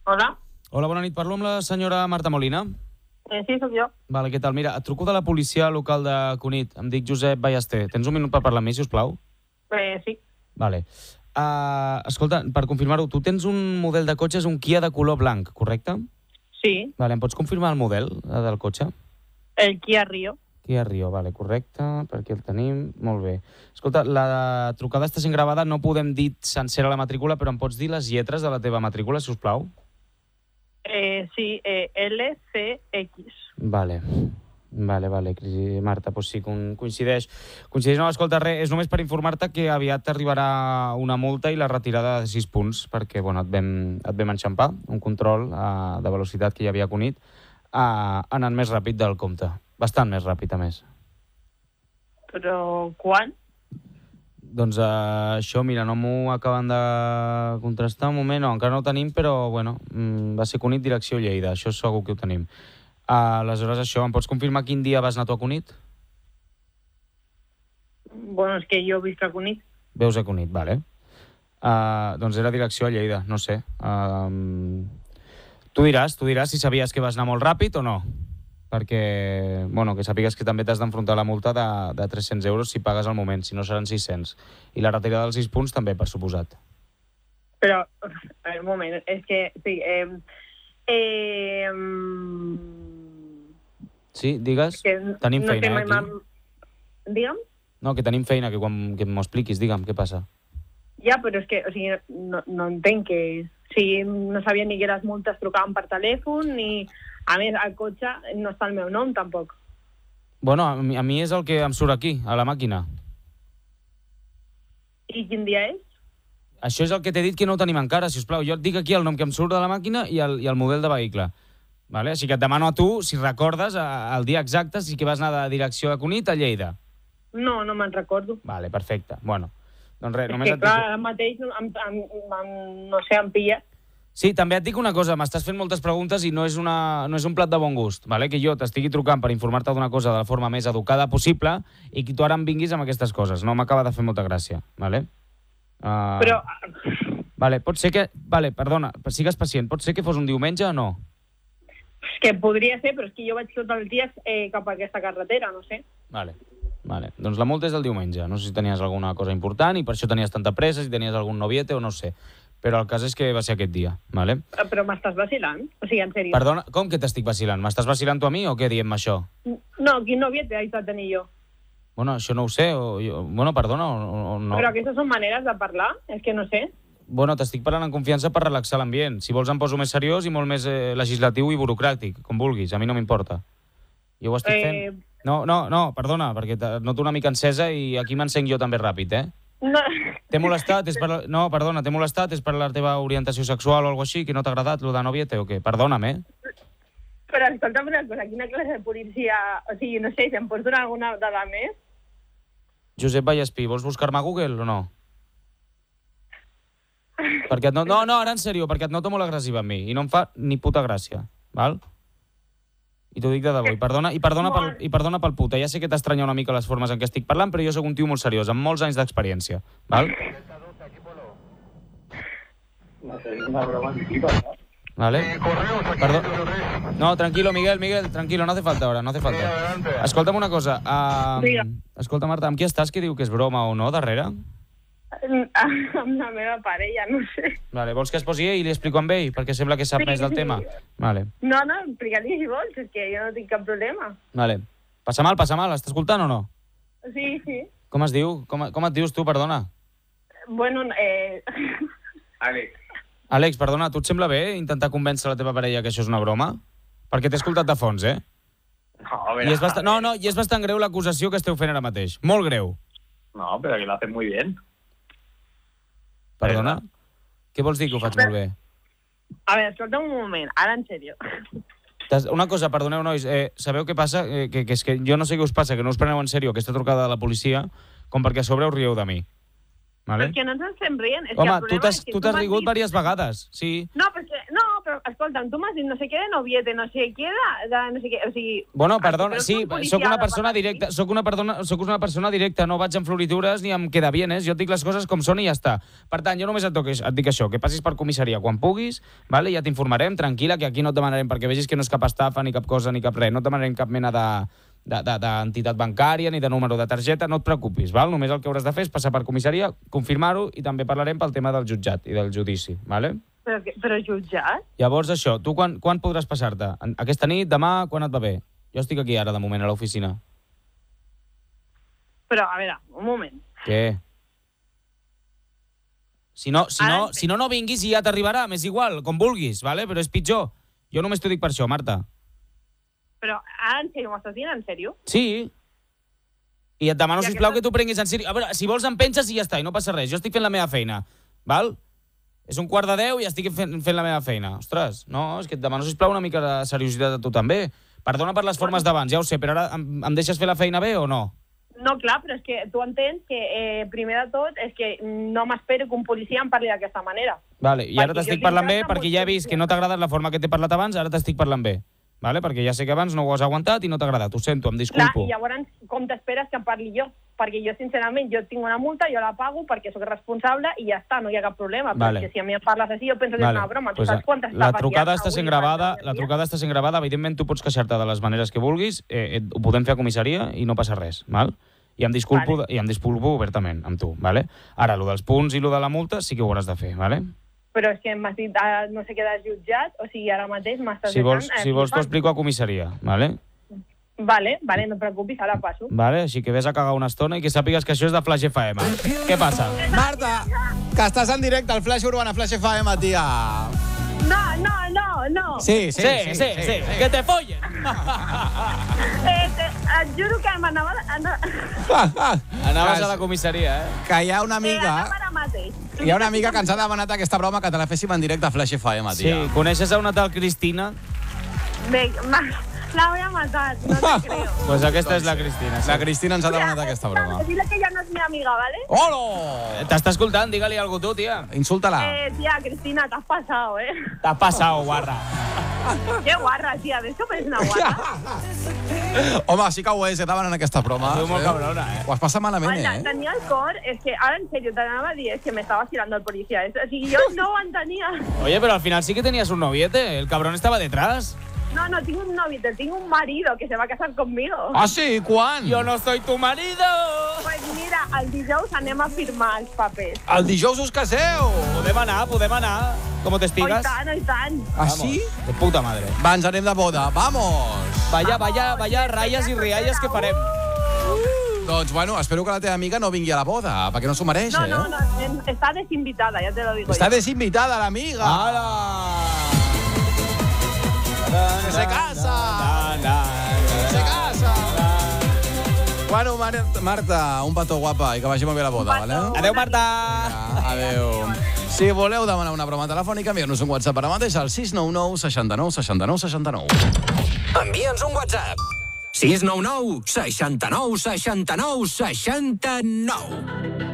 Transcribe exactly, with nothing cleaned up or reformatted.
Hola. Hola, bona nit. Parlo amb la senyora Marta Molina. Eh, sí, sóc jo. Vale, què tal? Mira, et truco de la policia local de Cunit. Em dic Josep Ballester. Tens un minut per parlar amb mi, sisplau? Eh, sí. Vale. Uh, escolta, per confirmar-ho, tu tens un model de cotxe, és un Kia de color blanc, correcte? Sí. Vale, em pots confirmar el model eh, del cotxe? El Kia Rio. Kia Rio, vale, correcte, per aquí el tenim, molt bé. Escolta, la trucada està sent gravada, no podem dir sencera la matrícula, però em pots dir les lletres de la teva matrícula, si us plau? Eh, sí, eh, L C X. Vale, vale, vale, Marta, doncs sí, coincideix. Coincideix, no, escolta, res, és només per informar-te que aviat arribarà una multa i la retirada de sis punts, perquè, bueno, et vam, et vam enxampar, un control uh, de velocitat que hi havia a Cunit, uh, anant més ràpid del compte. Bastant més ràpid, a més. Però quan? Doncs uh, això, mira, no m'ho acaben de contrastar un moment, no, encara no ho tenim, però, bueno, mm, va ser Cunit, direcció Lleida, això segur que ho tenim. Uh, aleshores, això, em pots confirmar quin dia vas anar tu a Cunit? Bueno, és que jo visc a Cunit. Veus a Cunit, vale. Uh, doncs era direcció a Lleida, no sé. Uh, tu diràs, tu diràs si sabies que vas anar molt ràpid o no. Perquè, bueno, que sàpigues que també t'has d'enfrontar la multa de, de tres-cents euros si pagues al moment, si no seran sis-cents. I la retirada dels sis punts també, per suposat. Però, a veure, un moment, és que, sí, eh... eh sí, digues, que tenim no feina, eh, aquí. Digue'm? No, que tenim feina, que quan que m'ho expliquis, digue'm, què passa? Ja, però és que, o sigui, no, no entenc que... O sigui, no sabia ni que les multes trucaven per telèfon, ni... A més, el cotxe no està al meu nom, tampoc. Bueno, a mi, a mi és el que em surt aquí, a la màquina. I quin dia és? Això és el que t'he dit que no ho tenim encara, si us plau. Jo et dic aquí el nom que em surt de la màquina i el, i el model de vehicle. Vale? Així que et demano a tu, si recordes, a, el dia exacte, si que vas anar de direcció a Cunit a Lleida. No, no me'n recordo. Vale, perfecte. Bueno, doncs res, és només que, et dic... clar, ara mateix, em, em, em, no sé, em pilla. Sí, també et dic una cosa, m'estàs fent moltes preguntes i no és, una, no és un plat de bon gust, vale? Que jo t'estigui trucant per informar-te d'una cosa de la forma més educada possible i que tu ara em vinguis amb aquestes coses. No m'acaba de fer molta gràcia, vale? Uh... Però... Vale, pot ser que... Vale, perdona, sigues pacient. Pot ser que fos un diumenge o no? És que podria ser, però és que jo vaig tots els dies eh, cap a aquesta carretera, no sé. Vale, vale. Doncs la multa és del diumenge. No sé si tenies alguna cosa important i per això tenies tanta pressa, si tenies algun noviete o no sé. Però el cas és que va ser aquest dia, vale? Però m'estàs vacilant? O sigui, en sèrio. Perdona, com que t'estic vacilant? M'estàs vacilant tu a mi o què diem això? No, quin noviete haig de tenir jo? Bueno, això no ho sé. O, jo, bueno, perdona, o, o no. Però aquestes són maneres de parlar? És que no sé. Bueno, t'estic parlant en confiança per relaxar l'ambient. Si vols em poso més seriós i molt més eh, legislatiu i burocràtic, com vulguis. A mi no m'importa. Jo ho estic fent... Eh... No, no, no, perdona, perquè et noto una mica encesa i aquí m'encenc jo també ràpid, eh? No. T'he molestat? És per... No, perdona, t'he molestat? És per la teva orientació sexual o alguna així? Que no t'ha agradat, lo de noviete o què? Perdona'm, eh? Però escolta'm una cosa, quina classe de policia... O sigui, no sé, si em pots donar alguna dada més? Josep Vallespí, vols buscar-me a Google o no? Perquè et no... no, no, ara en sèrio, perquè et noto molt agressiva amb mi i no em fa ni puta gràcia, val? I t'ho dic de debò. I perdona, i, perdona pel, I perdona pel puta. Ja sé que t'estranya una mica les formes en què estic parlant, però jo sóc un tio molt seriós, amb molts anys d'experiència. Val? ¿Vale? Perdó. No, tranquilo, Miguel, Miguel, tranquilo, no hace falta ahora, no hace falta. Escolta'm una cosa. Uh, escolta, Marta, amb qui estàs que diu que és broma o no, darrere? Amb la meva parella, no sé. Vale, vols que es posi ell i li explico amb ell? Perquè sembla que sap sí, més del sí. tema. Vale. No, no, explica-li si vols, és que jo no tinc cap problema. Vale. Passa mal, passa mal, està escoltant o no? Sí, sí. Com es diu? Com, com et dius tu, perdona? Bueno, eh... Àlex. Àlex, perdona, tu et sembla bé intentar convèncer la teva parella que això és una broma? Perquè t'he escoltat de fons, eh? No, a ver, I és bastant... No, no, i és bastant greu l'acusació que esteu fent ara mateix. Molt greu. No, però que lo hacen muy bien. Perdona? Què vols dir que ho faig molt bé? A veure, escolta'm un moment, ara en sèrio. Una cosa, perdoneu, nois, eh, sabeu què passa? Eh, que, que és que jo no sé què us passa, que no us preneu en sèrio aquesta trucada de la policia, com perquè a sobre us rieu de mi. Vale? Perquè no ens estem rient. És Home, que el tu t'has és que tu t'has m'has rigut dit... diverses vegades, sí. No, perquè, no, però escolta'm, tu m'has dit no sé què de noviete, no sé què de, de no sé què, o sigui... Bueno, perdona, però és sí, un policia sóc una de persona parlar directa, així. sóc una, persona, sóc una persona directa, no vaig amb floritures ni em queda bien, eh? Jo et dic les coses com són i ja està. Per tant, jo només et, toquis, et dic això, que passis per comissaria quan puguis, vale? Ja t'informarem, tranquil·la, que aquí no et demanarem, perquè vegis que no és cap estafa, ni cap cosa, ni cap res, no et demanarem cap mena de d'entitat bancària ni de número de targeta, no et preocupis, val? Només el que hauràs de fer és passar per comissaria, confirmar-ho i també parlarem pel tema del jutjat i del judici, vale? Però, però jutjat? Llavors, això, tu quan, quan podràs passar-te? Aquesta nit, demà, quan et va bé? Jo estic aquí ara, de moment, a l'oficina. Però, a veure, un moment. Què? Si no, si Ara no, entenc. si no, no vinguis i ja t'arribarà, m'és igual, com vulguis, vale? Però és pitjor. Jo només t'ho dic per això, Marta. Però ara, en sèrio, m'estàs dient en sèrio? Sí. I et demano, I sisplau, aquesta- que t'ho prenguis en sèrio. A veure, si vols em penges i ja està, i no passa res. Jo estic fent la meva feina, val? És un quart de deu i estic fent, fent la meva feina. Ostres, no, és que et demano, sisplau, una mica de seriositat a tu també. Perdona per les formes d'abans, ja ho sé, però ara em, em deixes fer la feina bé o no? No, clar, però és que tu entens que, eh, primer de tot, és que no m'espero que un policia em parli d'aquesta manera. Vale, i ara Perquè t'estic jo parlant tinc bé tracte perquè amb ja he els vist que policies. no t'ha agradat la forma que t'he parlat abans, ara t'estic parlant bé. Vale? Perquè ja sé que abans no ho has aguantat i no t'ha agradat. Ho sento, em Clar, disculpo. i llavors, com t'esperes que em parli jo? Perquè jo, sincerament, jo tinc una multa, jo la pago perquè sóc responsable i ja està, no hi ha cap problema. Vale. Perquè si a mi em parles així, jo penso que Vale. és una broma. Tu Pues, saps quantes la tapes trucada hi ha està sent avui gravada, per la dia? trucada està sent gravada, evidentment tu pots queixar-te de les maneres que vulguis, eh, eh, ho podem fer a comissaria i no passa res, val? I em disculpo, Vale. i em disculpo obertament amb tu, vale? Ara, lo dels punts i lo de la multa sí que ho hauràs de fer, vale? Però és que m'has dit, ah, no sé què de jutjat, o sigui, ara mateix m'estàs Si vols, deixant, eh, si vols t'ho flipant. explico a comissaria, vale? Vale, vale, no et preocupis, ara passo. Vale? Així que vés a cagar una estona i que sàpigues que això és de Flash F M. Què passa? Marta, que estàs en directe al Flash Urbana Flash F M, tia. No, no, no, no. Sí, sí, Sí, sí, sí, que te follen. Eh, te, et juro que m'anava... Anava, Anaves Que- a la comissaria, eh? Que hi ha una eh, amiga... anava ara mateix. Hi ha una amiga que ens ha demanat aquesta broma que te la féssim en directe a Flash F M, Sí, tia. coneixes a una tal Cristina? Bé, la voy a matar, no te creo. Pues aquesta és la Cristina. Sí. La Cristina ens ha demanat aquesta broma. Dile que ya no es mi amiga, ¿vale? Hola! T'està escoltant? Digue-li alguna cosa tu, tia. Insulta-la. Eh, tía, Cristina, te has pasado, ¿eh? T'has passat, guarra. Qué guarra, tía, ¿ves que parece una guarra? Home, sí que ho és, eh, demanant aquesta broma. Tu molt cabrona, eh? Ho has passat malament, Vaya, eh? tenía el cor, es que ahora en serio, te anava a dir, es que me estaba tirando el policía. Es, así yo no ho entenia. Oye, pero al final sí que tenías un noviete. El cabrón estaba detrás. No, no, tengo un novio, tengo un marido que se va a casar conmigo. Ah, sí? Quan? Yo no soy tu marido. Pues mira, el dijous anem a firmar els papers. El dijous us caseu! Podem anar, podem anar. Com Oh, i t'estigues? tant, oh, i tant. Ah, sí? De puta madre. Va, ens anem de boda. Vamos! Vaya, vaya, vaya ratlles i rialles que farem. Doncs, bueno, espero que la teva amiga no vingui a la boda, perquè no s'ho mereix, No, eh? no, no, está desinvitada, ya te lo digo Està yo. desinvitada, l'amiga. Ala! Que se casa! Se casa! Bueno, Mar Marta, un petó guapa i que vagi molt bé la boda, Un vale? petó. Adéu, Marta! Ja, adéu. Si voleu demanar una broma telefònica, envieu-nos un WhatsApp ara mateix al sis nou nou, seixanta-nou, seixanta-nou, seixanta-nou. Envia'ns un WhatsApp. sis nou nou, seixanta-nou, seixanta-nou, seixanta-nou.